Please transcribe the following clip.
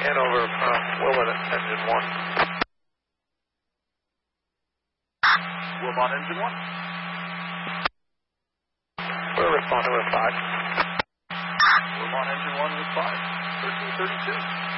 Hanover from Wilmot, engine 1. Wilmot, engine 1. We'll respond to with 5. Wilmot, engine 1 with 5. 1332.